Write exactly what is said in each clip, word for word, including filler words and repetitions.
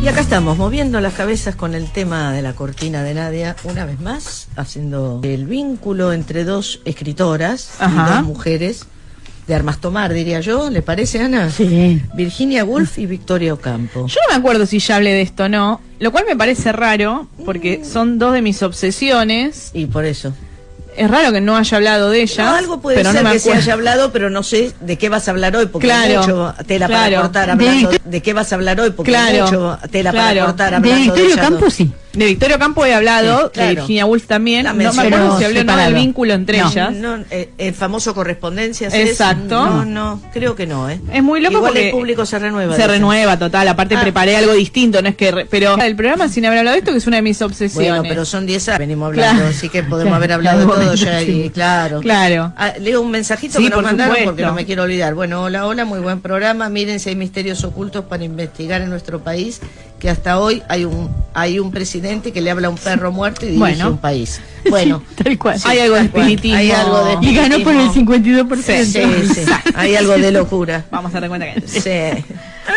Y acá estamos, moviendo las cabezas con el tema de la cortina de Nadia, una vez más, haciendo el vínculo entre dos escritoras, y dos mujeres de armas tomar, diría yo. ¿Le parece, Ana? Sí. Virginia Woolf y Victoria Ocampo. Yo no me acuerdo si ya hablé de esto o no, lo cual me parece raro, porque mm. son dos de mis obsesiones. Y por eso. Es raro que no haya hablado de ellas. No, algo puede pero ser no que se haya hablado, pero no sé de qué vas a hablar hoy, porque claro, hay mucho tela claro. para cortar hablando de, de qué vas a hablar hoy, porque claro. hay mucho tela claro. para cortar hablando de Victoria Ocampo, sí. De Victoria Ocampo he hablado, sí, claro. de Virginia Woolf también. No me acuerdo si hablé o no del vínculo entre no, ellas. No, eh, el famoso correspondencias. Exacto. Es, no, no, creo que no, ¿eh? Es muy loco. Igual porque el público se renueva. Se renueva, total. Aparte ah. preparé algo distinto, no es que... Re, pero el programa sin haber hablado de esto, que es una de mis obsesiones. Bueno, pero son diez años, venimos hablando, claro. así que podemos claro. haber hablado de todo ya. Y, claro. Claro. Ah, leo un mensajito sí, que nos mandaron supuesto. porque no me quiero olvidar. Bueno, hola, hola, muy buen programa. Miren si hay misterios ocultos para investigar en nuestro país, que hasta hoy hay un hay un presidente que le habla a un perro muerto y dirige bueno. un país. Bueno, sí, tal cual. Sí, hay algo de espiritismo. Hay algo de espiritismo. Y ganó por el cincuenta y dos por ciento. Sí, sí, sí. Hay algo de locura. Vamos a dar cuenta que sí.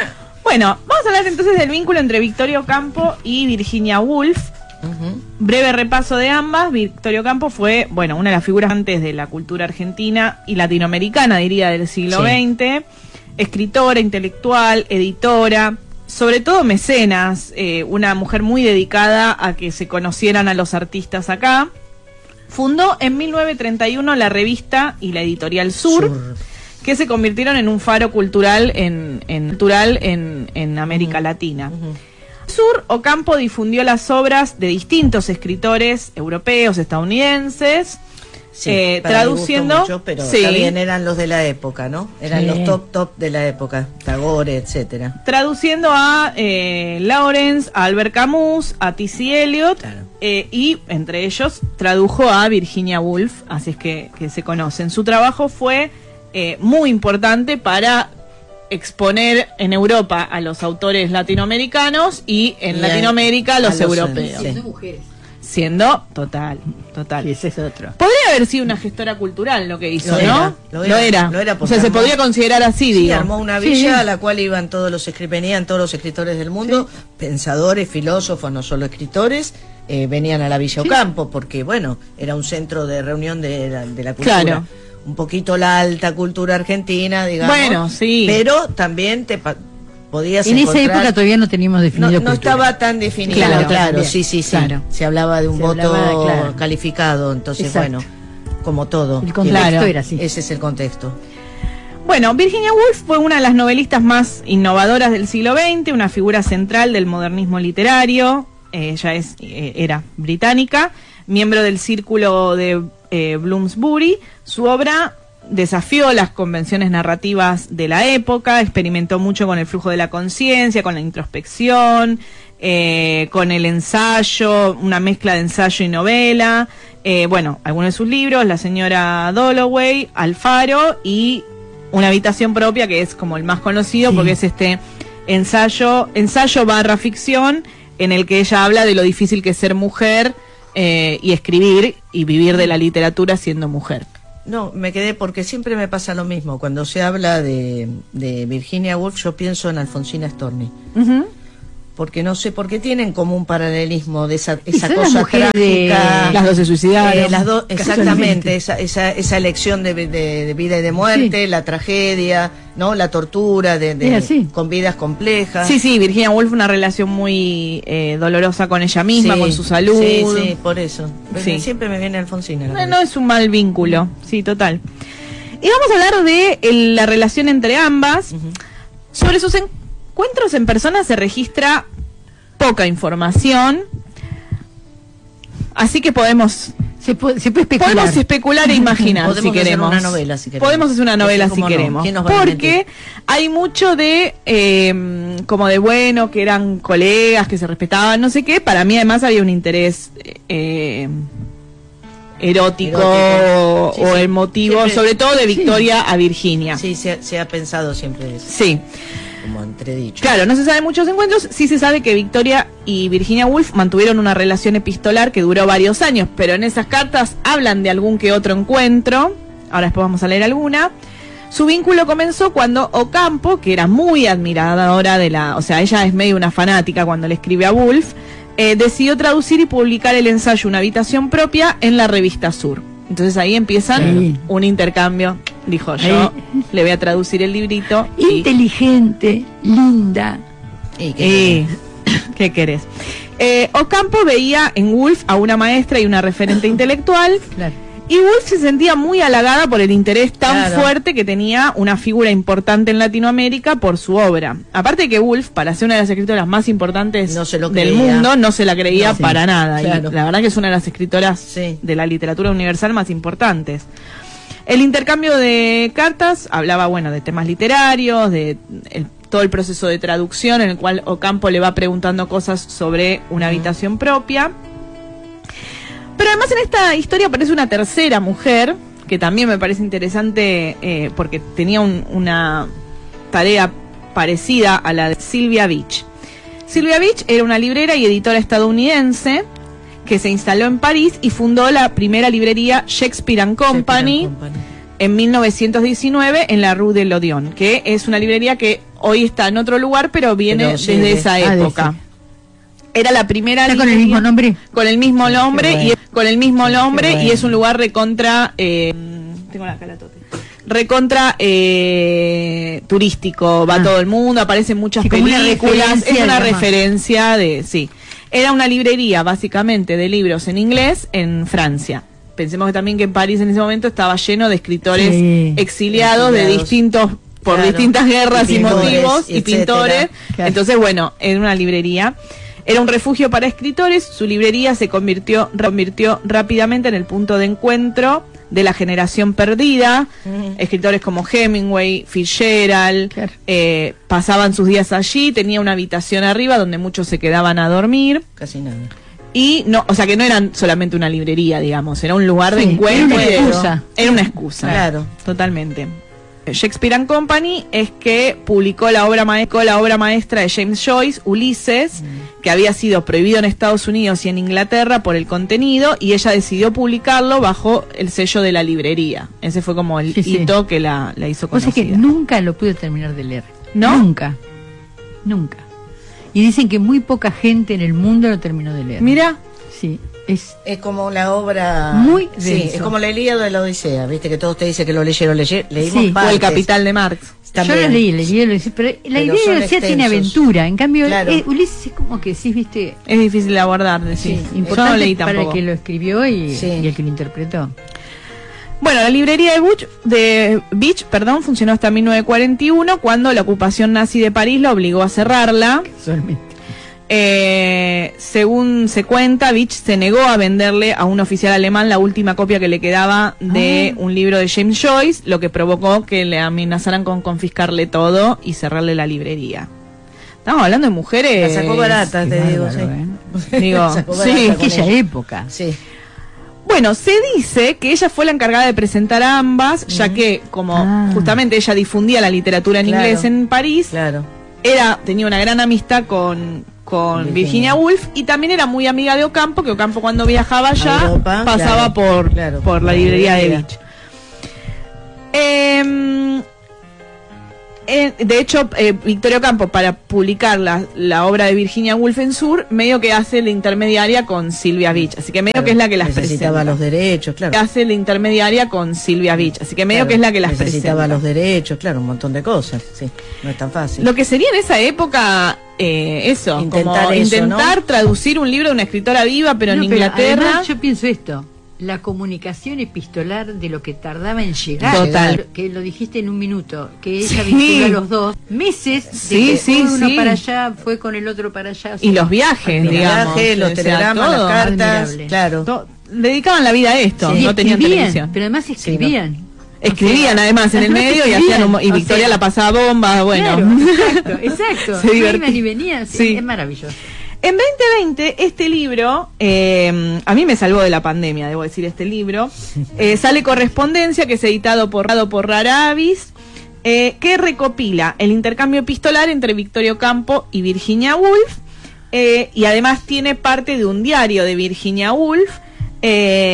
Bueno, vamos a hablar entonces del vínculo entre Victoria Ocampo y Virginia Woolf. Uh-huh. Breve repaso de ambas. Victoria Ocampo fue, bueno, una de las figuras antes de la cultura argentina y latinoamericana, diría, del siglo sí. veinte. Escritora, intelectual, editora, sobre todo mecenas, eh, una mujer muy dedicada a que se conocieran a los artistas acá. Fundó en mil novecientos treinta y uno la revista y la editorial Sur, Sur. que se convirtieron en un faro cultural en, en, cultural en, en América uh-huh. Latina. Uh-huh. Sur Ocampo difundió las obras de distintos escritores europeos, estadounidenses, sí, eh, traduciendo, mucho, pero sí. también eran los de la época, ¿no? Eran sí. los top top de la época, Tagore, etcétera. Traduciendo a eh, Lawrence, a Albert Camus, a T C Eliot, claro. eh, y entre ellos tradujo a Virginia Woolf, así es que, que se conocen. Su trabajo fue eh, muy importante para exponer en Europa a los autores latinoamericanos y en y Latinoamérica a los, a los europeos. Siendo mujeres. Siendo total, total. Y ese es otro. Podría haber sido una gestora cultural lo que hizo, lo ¿no? Era, lo, era, lo era. Lo era o sea, se armó, podría considerar así, sí, digo. Armó una villa sí. a la cual iban todos los venían todos los escritores del mundo, sí. pensadores, filósofos, no solo escritores. Eh, venían a la Villa sí. Ocampo porque, bueno, era un centro de reunión de la, de la cultura. Claro. Un poquito la alta cultura argentina, digamos. Bueno, sí. Pero también te podías en encontrar... esa época todavía no teníamos definido No, no estaba tan definido, claro, claro sí, sí, sí. Claro. Se hablaba de un Se voto hablaba, claro. calificado, entonces, Exacto. bueno, como todo. El contexto claro. era así. Ese es el contexto. Bueno, Virginia Woolf fue una de las novelistas más innovadoras del siglo veinte, una figura central del modernismo literario. Eh, ella es, eh, era británica, miembro del círculo de eh, Bloomsbury. Su obra desafió las convenciones narrativas de la época, experimentó mucho con el flujo de la conciencia, con la introspección, eh, con el ensayo, una mezcla de ensayo y novela. Eh, bueno, algunos de sus libros, La señora Dalloway, Alfaro y Una habitación propia, que es como el más conocido, sí. porque es este ensayo, ensayo barra ficción, en el que ella habla de lo difícil que es ser mujer eh, y escribir y vivir de la literatura siendo mujer. No, me quedé porque siempre me pasa lo mismo. Cuando se habla de, de Virginia Woolf, yo pienso en Alfonsina Storni. Uh-huh. Porque no sé por qué tienen como un paralelismo de esa, esa cosa trágica. De... Las dos se suicidaron. Eh, las dos, exactamente, esa, esa, esa elección de, de, de vida y de muerte, sí. la tragedia, ¿no? La tortura de, de con vidas complejas. Sí, sí, Virginia Woolf una relación muy eh, dolorosa con ella misma, sí, con su salud. Sí, sí, por eso. Sí. Siempre me viene Alfonsina. No, no es un mal vínculo, sí, total. Y vamos a hablar de el, la relación entre ambas. Uh-huh. Sobre sus encuentros en persona se registra poca información, así que podemos se puede, se puede especular. podemos especular e imaginar si queremos. Hacer una novela, si queremos. Podemos hacer una novela si queremos, no? porque hay mucho de eh, como de bueno, que eran colegas, que se respetaban, no sé qué. Para mí además había un interés eh, erótico, erótico. Sí, o sí. emotivo, siempre, sobre todo de Victoria sí. a Virginia. Sí, se, se ha pensado siempre eso. Sí. Como entredicho. Claro, no se sabe muchos encuentros, sí se sabe que Victoria y Virginia Woolf mantuvieron una relación epistolar que duró varios años, pero en esas cartas hablan de algún que otro encuentro, ahora después vamos a leer alguna. Su vínculo comenzó cuando Ocampo, que era muy admiradora de la, o sea, ella es medio una fanática cuando le escribe a Woolf, eh, decidió traducir y publicar el ensayo Una habitación propia en la revista Sur. Entonces ahí empiezan sí. un intercambio. Dijo, yo ahí. le voy a traducir el librito. Inteligente, y... linda. ¿Y qué, eh, ¿qué querés? Eh, Ocampo veía en Woolf a una maestra y una referente intelectual. Claro. Y Woolf se sentía muy halagada por el interés tan claro. fuerte que tenía una figura importante en Latinoamérica por su obra. Aparte de que Woolf, para ser una de las escritoras más importantes no del mundo, no se la creía no, para sí, nada. Claro. Y la verdad que es una de las escritoras sí. de la literatura universal más importantes. El intercambio de cartas hablaba, bueno, de temas literarios, de el, todo el proceso de traducción en el cual Ocampo le va preguntando cosas sobre una mm. habitación propia. Pero además en esta historia aparece una tercera mujer, que también me parece interesante eh, porque tenía un, una tarea parecida a la de Sylvia Beach. Sylvia Beach era una librera y editora estadounidense que se instaló en París y fundó la primera librería Shakespeare and Company, Shakespeare and Company. en mil novecientos diecinueve en la Rue de l'Odéon, que es una librería que hoy está en otro lugar, pero viene pero sí, desde esa ah, época. De Era la primera ¿Está con el mismo nombre? Con el mismo nombre bueno. y con el mismo nombre bueno. y es un lugar recontra eh, tengo la calatote. Recontra eh, turístico, va ah. todo el mundo, aparecen muchas sí, películas, es una referencia de sí. Era una librería básicamente de libros en inglés en Francia. Pensemos que también que en París en ese momento estaba lleno de escritores sí. exiliados, exiliados de distintos por claro. distintas guerras y, y motivos y, y pintores. Claro. Entonces, bueno, era una librería. Era un refugio para escritores, su librería se convirtió, convirtió rápidamente en el punto de encuentro de la generación perdida. Uh-huh. Escritores como Hemingway, Fitzgerald, claro. eh, pasaban sus días allí, tenía una habitación arriba donde muchos se quedaban a dormir. Casi nada. Y no, o sea que no eran solamente una librería, digamos, era un lugar sí, de encuentro. Era una excusa. Era una excusa. Claro. Totalmente. Shakespeare and Company es que publicó la obra maestra, la obra maestra de James Joyce, Ulises, mm. que había sido prohibido en Estados Unidos y en Inglaterra por el contenido, y ella decidió publicarlo bajo el sello de la librería. Ese fue como el sí, hito sí. que la, la hizo conocida. O sea que nunca lo pude terminar de leer. ¿No? Nunca. Nunca. Y dicen que muy poca gente en el mundo lo terminó de leer. Mira. Sí. Es, es como la obra muy sí, denso. Es como la Ilíada de la Odisea, viste que todos te dicen que lo leyeron, leye, leímos sí. partes. O el Capital de Marx. También. Yo lo leí, leí, leí, pero la pero idea de la Odisea tiene aventura, en cambio claro. eh, Ulises es como que sí, viste, es difícil de abordar, sí. sí. Importante no leí para el que lo escribió y, sí. y el que lo interpretó. Bueno, la librería de Beach, de Beach, perdón, funcionó hasta mil novecientos cuarenta y uno, cuando la ocupación nazi de París la obligó a cerrarla. Solamente. Eh, según se cuenta, Beach se negó a venderle a un oficial alemán la última copia que le quedaba de ah. un libro de James Joyce, lo que provocó que le amenazaran con confiscarle todo y cerrarle la librería. Estamos hablando de mujeres. La sacó barata, te bárbaro, digo, sí. ¿eh? Digo, sí, en aquella época. Sí. Bueno, se dice que ella fue la encargada de presentar a ambas, uh-huh. ya que como ah. justamente ella difundía la literatura en claro. inglés en París, claro. era tenía una gran amistad con con Virginia. Virginia Woolf, y también era muy amiga de Ocampo, que Ocampo cuando viajaba allá Europa, pasaba claro, por, claro, por la librería de Beach. Eh, eh, de hecho, eh, Victoria Ocampo, para publicar la, la obra de Virginia Woolf en Sur, medio que hace la intermediaria con Sylvia Beach, así que medio claro, que es la que las necesitaba presenta. los derechos, claro. Hace la intermediaria con Sylvia Beach, así que medio claro, que es la que las necesitaba presenta. los derechos, claro, un montón de cosas, sí, no es tan fácil. Lo que sería en esa época... Eh, eso, intentar, como eso, intentar ¿no? traducir un libro de una escritora viva, pero no, en pero Inglaterra. Además, yo pienso esto, la comunicación epistolar de lo que tardaba en llegar. Total. Que lo dijiste en un minuto, que ella sí. vinculó a los dos meses. Sí, de que sí, fue uno sí. para allá, fue con el otro para allá. Y los viajes, los digamos. viajes, los o sea, telegramas, todo. las cartas, Admirable. claro. Todo. Dedicaban la vida a esto, Sí, no tenían televisión. pero además escribían. Sí, no. Escribían además en el medio y hacían un, y Victoria sea, la pasaba bomba, bueno. Claro, exacto, exacto. Se divertía. Iban y venían, sí, Sí. es maravilloso. En veinte veinte, este libro, eh, a mí me salvó de la pandemia, debo decir, este libro, eh, sale Correspondencia, que es editado por, por Rara Avis, eh, que recopila el intercambio epistolar entre Victoria Ocampo y Virginia Woolf, eh, y además tiene parte de un diario de Virginia Woolf, eh,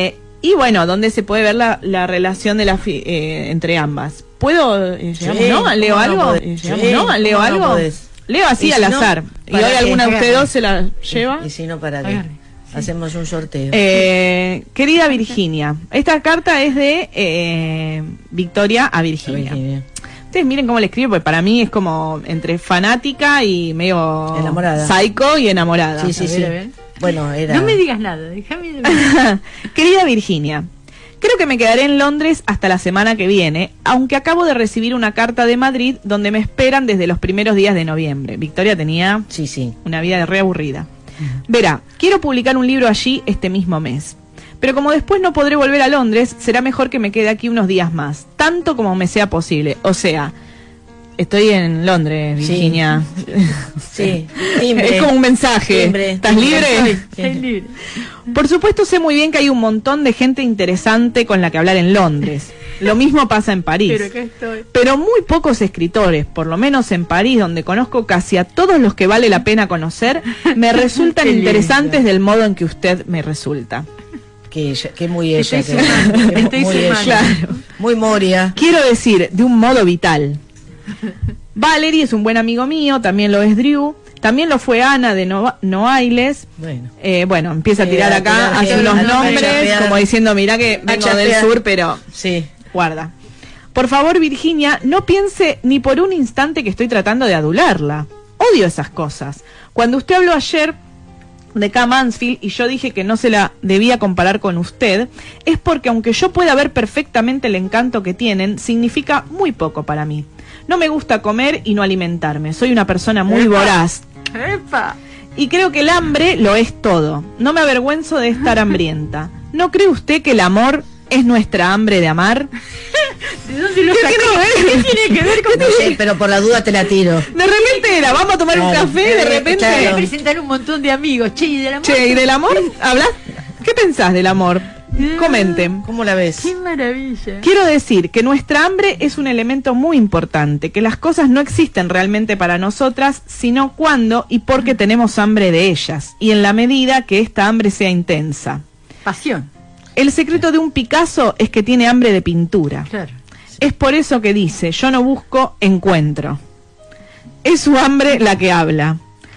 Y bueno, donde se puede ver la, la relación de la fi- eh, entre ambas. ¿Puedo? Eh, llegamos, Sí, ¿no? ¿Leo ¿cómo no algo? podés? Eh, llegamos, Sí, ¿no? ¿Leo ¿cómo no algo? podés? Leo así Y al si no, azar. ¿Y ¿para hoy qué? alguna de ustedes Agarre. dos se la lleva? Y si no, ¿para qué? Agarre. Sí. Hacemos un sorteo. Eh, querida Virginia, esta carta es de eh, Victoria a Virginia. Virginia. Ustedes miren cómo le escribe, porque para mí es como entre fanática y medio Enamorada. psycho y enamorada. Sí, sí, A ver, sí. a ver. Bueno, era... No me digas nada, déjame... Querida Virginia, creo que me quedaré en Londres hasta la semana que viene, aunque acabo de recibir una carta de Madrid donde me esperan desde los primeros días de noviembre. Victoria tenía Sí, sí. una vida re aburrida. Verá, quiero publicar un libro allí este mismo mes. Pero como después no podré volver a Londres, será mejor que me quede aquí unos días más, tanto como me sea posible. O sea, estoy en Londres, Sí. Virginia. Sí. Timbre. Es como un mensaje. Timbre. ¿Estás Timbre. libre? Estoy libre. Por supuesto sé muy bien que hay un montón de gente interesante con la que hablar en Londres. Lo mismo pasa en París. Pero acá estoy. Pero muy pocos escritores, por lo menos en París, donde conozco casi a todos los que vale la pena conocer, me resultan Qué linda. interesantes del modo en que usted me resulta. Que, ella, que muy ella. Estoy que- sumando, que estoy muy sumando. ella. Claro. Muy Moria. Quiero decir, de un modo vital. Valerie es un buen amigo mío, también lo es Drew, también lo fue Ana de no Noailles. Bueno. Eh, bueno, empieza a Sí, tirar a acá, tirar, hace sí, unos a nombres, chapear. como diciendo, mira que A vengo del chapear. sur, pero Sí. guarda. Por favor, Virginia, no piense ni por un instante que estoy tratando de adularla. Odio esas cosas. Cuando usted habló ayer de K. Mansfield y yo dije que no se la debía comparar con usted, es porque aunque yo pueda ver perfectamente el encanto que tienen, significa muy poco para mí. No me gusta comer y no alimentarme. Soy una persona muy ¡Epa! voraz. ¡Epa! Y creo que el hambre lo es todo. No me avergüenzo de estar hambrienta. ¿No cree usted que el amor es nuestra hambre de amar? ¿De dónde lo ¿Qué sacó? tiene que ver? ¿Qué tiene que ver con No sé, pero por la duda te la tiro. De repente era, vamos a tomar un Claro. café, de repente... Claro. Me presentan un montón de amigos. Che, ¿y del amor? Che, ¿y del amor? ¿Hablas? ¿Qué pensás del amor? Comenten. ¿Cómo la ves? ¡Qué maravilla! Quiero decir que nuestra hambre es un elemento muy importante, que las cosas no existen realmente para nosotras, sino cuando y porque tenemos hambre de ellas, y en la medida que esta hambre sea intensa. Pasión, El secreto de un Picasso es que tiene hambre de pintura. claro. Es por eso que dice, yo no busco, encuentro. Es su hambre la que habla.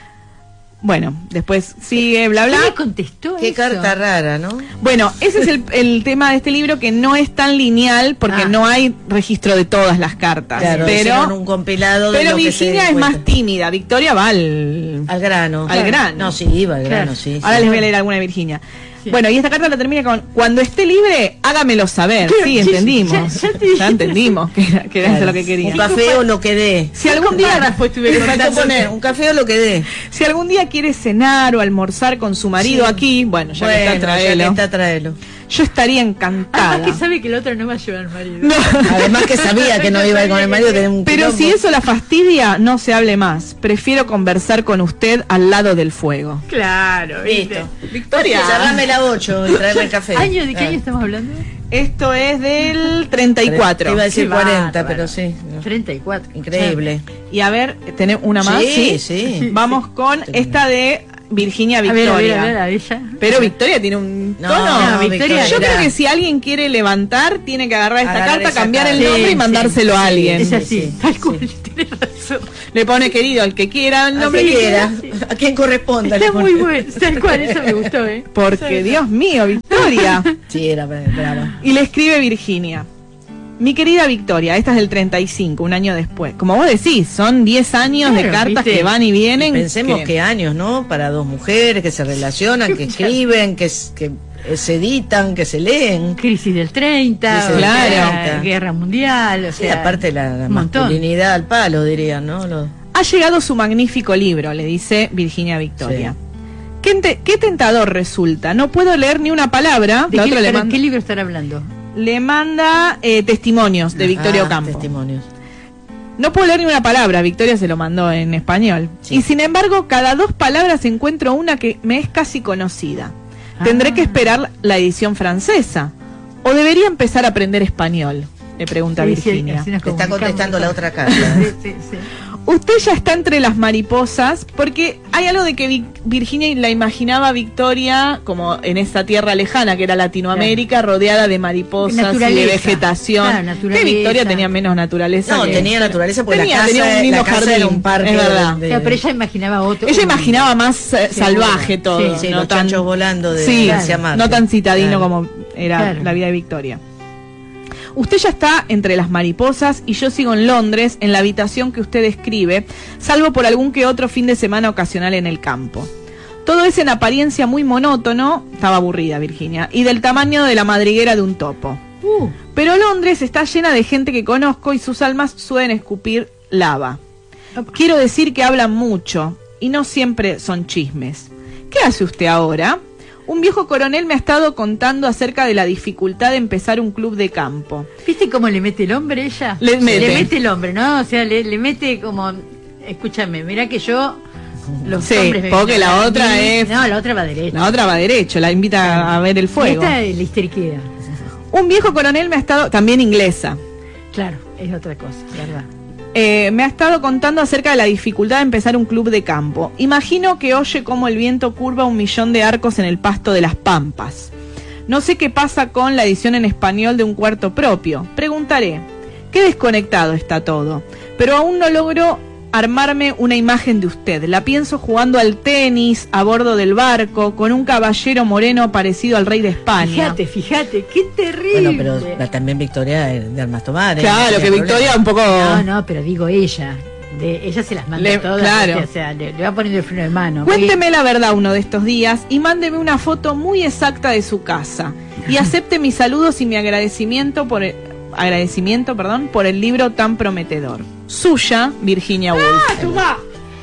Bueno, después sigue, bla, bla. ¿Qué le contestó Qué eso? carta rara, ¿no? Bueno, ese es el, el tema de este libro, que no es tan lineal porque Ah. no hay registro de todas las cartas. Claro, hicieron pero un compilado de pero lo que se Virginia es encuentra. más tímida, Victoria va al... Al grano. Al grano. No, sí, iba al grano, Claro. sí. Ahora sí. les voy a leer alguna de Virginia. Sí. Bueno, y esta carta la termina con, cuando esté libre, hágamelo saber. Claro, Sí, sí, entendimos. ya- ya te dije. entendimos que era, que era Claro. eso lo que quería. Un café o lo que dé. Si algún día... Después tuve Me que faltó mandar poner un café o lo que dé. Si algún día quiere cenar o almorzar con su marido Sí. aquí, bueno, ya que Bueno, está, ya que tráelo. está, tráelo. Yo estaría encantada. Además que sabe que el otro no va a llevar al marido. No. Además que sabía que no iba a ir con el marido, tenía un Pero quilombo. si eso la fastidia, no se hable más. Prefiero conversar con usted al lado del fuego. Claro, ¿viste? Listo. Victoria. Cerrame la ocho y traeme el café. ¿Año de qué Ah. año estamos hablando? Esto es del treinta y cuatro. Te iba a decir Qué cuarenta, bárbaro. pero sí. treinta y cuatro. Increíble. Y a ver, ¿tenemos una más? Sí, sí. Vamos con esta de Virginia A ver, a Victoria. ver, a ver, a ella. Pero Victoria tiene un No, tono. No, Victoria, Yo mirá. creo que si alguien quiere levantar, tiene que agarrar esta Agarrar carta, esa cambiar el carta. nombre Sí, y mandárselo sí, a alguien. Es Sí, así, sí, tal sí. cual, tienes razón. Le pone querido al que quiera el Al nombre que que quiera, quiera. a quien corresponda. Está le muy pone. bueno, tal cual, eso me gustó, ¿eh? Porque, Dios mío, Victoria. Sí, era brava. Y le escribe Virginia. Mi querida Victoria, esta es del treinta y cinco, un año después. Como vos decís, son diez años de Claro, cartas ¿viste? que van y vienen. Pensemos que- que años, ¿no? Para dos mujeres que se relacionan, que escriben, que, s- que eh, se editan, que se leen. Crisis del treinta, Crisis o del sea, treinta. Guerra Mundial, o Sí, sea, aparte la, la un montón. masculinidad al palo, dirían, ¿no? Lo- Ha llegado su magnífico libro, le dice Virginia Victoria. Sí. ¿Qué, ente- qué tentador resulta. No puedo leer ni una palabra. ¿De La qué, otra le, pero manda- ¿qué libro están hablando? le manda eh, testimonios de Victoria Ah, Ocampo. testimonios. No puedo leer ni una palabra, Victoria se lo mandó en español. Sí. Y sin embargo, cada dos palabras encuentro una que me es casi conocida. Tendré Ah. que esperar la edición francesa. ¿O debería empezar a aprender español? Le pregunta Sí, sí, Virginia. así nos Te está comunicamos. contestando la otra carta. Sí, sí, sí. Usted ya está entre las mariposas, porque hay algo de que Vi- Virginia la imaginaba Victoria como en esa tierra lejana que era Latinoamérica, claro, rodeada de mariposas Naturaleza. y de vegetación. Claro, naturaleza. Que Victoria tenía menos naturaleza. No, que- tenía naturaleza porque Tenía- la casa, tenía un lindo la casa jardín, era un parque. es verdad. de- O sea, pero ella imaginaba otro. Ella imaginaba más eh, Seguro. salvaje todo, Sí, sí, no los tan chanchos volando de sí, García Márquez. no tan citadino Claro. como era Claro. la vida de Victoria. Usted ya está entre las mariposas y yo sigo en Londres, en la habitación que usted describe, salvo por algún que otro fin de semana ocasional en el campo. Todo es en apariencia muy monótono, estaba aburrida Virginia, y del tamaño de la madriguera de un topo. Uh, Pero Londres está llena de gente que conozco y sus almas suelen escupir lava. Opa. Quiero decir que hablan mucho y no siempre son chismes. ¿Qué hace usted ahora? Un viejo coronel me ha estado contando acerca de la dificultad de empezar un club de campo. ¿Viste cómo le mete el hombre ella? Le mete. el hombre, ¿no? O sea, le, le mete como... Escúchame, mira que yo... Los Sí, hombres me porque vienen la a otra mí. es- No, la otra va derecha. La otra va derecho, la invita a ver el fuego. Esta es la histeriquea. Un viejo coronel me ha estado, también inglesa, Claro, es otra cosa, ¿verdad? eh, me ha estado contando acerca de la dificultad de empezar un club de campo. Imagino que oye cómo el viento curva un millón de arcos en el pasto de las pampas. No sé qué pasa con la edición en español de Un cuarto propio. Preguntaré. Qué desconectado está todo. Pero aún no logro armarme una imagen de usted. La pienso jugando al tenis, a bordo del barco, con un caballero moreno parecido al rey de España. Fíjate, fíjate, qué terrible. Bueno, pero la- también Victoria de de Armas Tomar. ¿eh? Claro, No que tenía Victoria problema. un poco... No, no, pero digo ella. De, ella se las manda Le- todas. claro. ¿viste? O sea, le, le va poniendo el freno de mano. Cuénteme la verdad uno de estos días y mándeme una foto muy exacta de su casa. Y acepte mis saludos y mi agradecimiento por el, agradecimiento, perdón, por el libro tan prometedor. Suya, Virginia Woolf. ¡Ah, toma!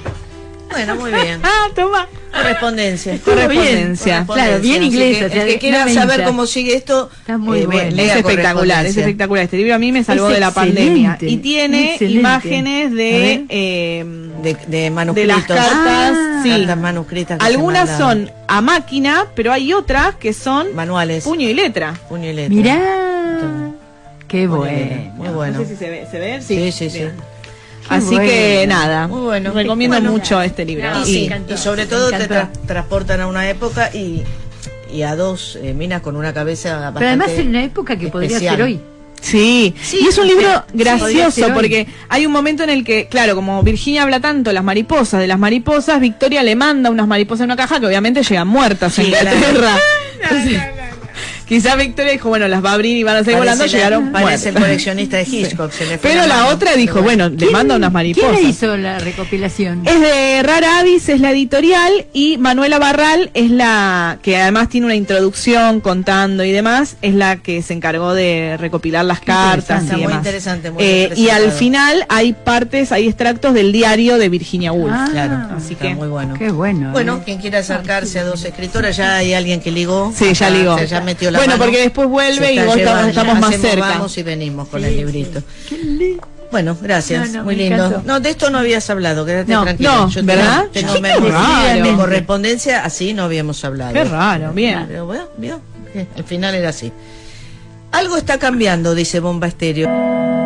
Bueno, muy bien. Ah, toma. Correspondencia. Estuvo bien. Correspondencia. Claro, bien Así inglesa, que o sea, el que de- quiera no saber hincha. cómo sigue esto, Está muy ve- bueno. lea Es espectacular, es correspondencia. espectacular. Este libro a mí me salvó Es de la excelente, pandemia. Y tiene excelente. imágenes A de... ver. eh, De, de de manuscritos. las cartas, Ah. sí. Cartas manuscritas. que se Algunas mandan. son a máquina, pero hay otras que son Manuales. puño y letra. Puño y letra. Mirá. Qué Muy bueno. bien, muy bueno. No sé si se ve, ¿se ve? Sí, sí, sí. Bien. Qué Así bueno. que nada, Muy bueno. recomiendo Bueno. mucho este libro. No, Y, me sí, encantó, y sobre me todo te encantó. tra- transportan a una época y, y a dos eh, minas con una cabeza bastante Pero además en una época que podría especial. ser hoy. Sí, Sí, y es un sí, libro sí, podría gracioso ser hoy. porque hay un momento en el que, claro, como Virginia habla tanto de las mariposas, de las mariposas, Victoria le manda unas mariposas en una caja que obviamente llegan muertas a Sí, Inglaterra. Entonces, quizá Victoria dijo, bueno, las va a abrir y van a seguir volando, Parece, llegaron parece el muertas. coleccionista de Hitchcock. se le fue Pero la mano. otra dijo, bueno, le manda unas mariposas. ¿Quién le hizo la recopilación? Es de Rara Avis, es la editorial, y Manuela Barral es la que además tiene una introducción contando y demás, es la que se encargó de recopilar las cartas interesante, y muy demás. interesante, muy Eh, bien y al presentado. final hay partes, hay extractos del diario de Virginia Woolf. Ah, Claro, Así está que- muy bueno. Qué bueno. Bueno, ¿eh? quien quiera acercarse a dos escritoras, ya hay alguien que ligó. Sí, ya Acá, ligó. o sea, ya metió la Bueno, mano. porque después vuelve Se y está vos estamos- llevando, estamos más hacemos, cerca. Vamos y venimos con Sí, el sí. librito. Qué lindo. Bueno, gracias, No, no, muy me lindo. encantó. No, de esto no habías hablado, quédate No, tranquilo. no, Yo ¿verdad? Tengo, Qué tengo raro. mi correspondencia, así no habíamos hablado. Qué raro, bien. Pero bueno, vio, al final era así. Algo está cambiando, dice Bomba Estéreo.